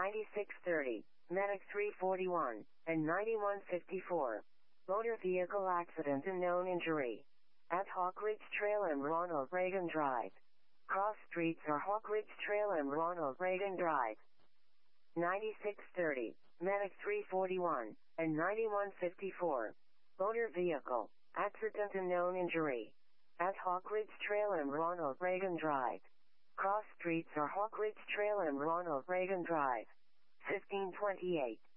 9630, Medic 341, and 9154. Motor vehicle accident and known injury. At Hawk Ridge Trail and Ronald Reagan Drive. Cross streets are Hawk Ridge Trail and Ronald Reagan Drive. 9630, Medic 341, and 9154. Motor vehicle accident and known injury. At Hawk Ridge Trail and Ronald Reagan Drive. Cross streets are Hawk Ridge Trail and Ronald Reagan Drive. 1528.